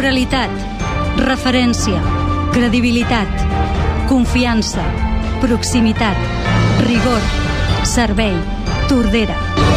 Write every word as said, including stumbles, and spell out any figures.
Neutralitat, referència, credibilitat, confiança, proximitat, rigor, servei, Tordera.